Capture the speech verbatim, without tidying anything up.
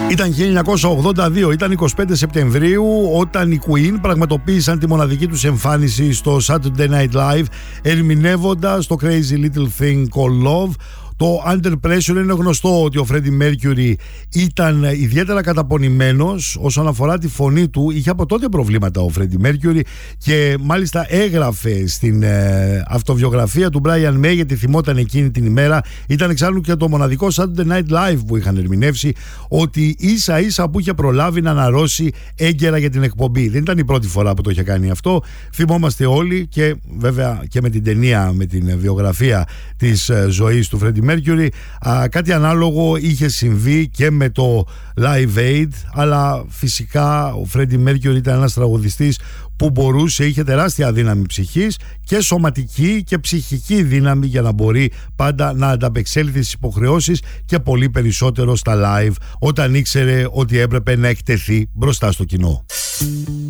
Ήταν χίλια εννιακόσια ογδόντα δύο, ήταν εικοστή πέμπτη Σεπτεμβρίου όταν οι Queen πραγματοποίησαν τη μοναδική τους εμφάνιση στο Saturday Night Live, ερμηνεύοντας το Crazy Little Thing Called Love. Το Under Pressure, είναι γνωστό ότι ο Freddie Mercury ήταν ιδιαίτερα καταπονημένος όσον αφορά τη φωνή του. Είχε από τότε προβλήματα ο Freddie Mercury και μάλιστα έγραφε στην ε, αυτοβιογραφία του Brian May, γιατί θυμόταν εκείνη την ημέρα, ήταν εξάλλου και το μοναδικό Saturday Night Live που είχαν ερμηνεύσει, ότι ίσα ίσα που είχε προλάβει να αναρρώσει έγκαιρα για την εκπομπή. Δεν ήταν η πρώτη φορά που το είχε κάνει αυτό. Θυμόμαστε όλοι, και βέβαια και με την ταινία, με την βιογραφία της ε, ζωής του Freddie Mercury, α, κάτι ανάλογο είχε συμβεί και με το Live Aid, αλλά φυσικά ο Freddie Mercury ήταν ένας τραγουδιστής που μπορούσε, είχε τεράστια δύναμη ψυχής και σωματική και ψυχική δύναμη για να μπορεί πάντα να ανταπεξέλθει στις υποχρεώσεις και πολύ περισσότερο στα live, όταν ήξερε ότι έπρεπε να εκτεθεί μπροστά στο κοινό.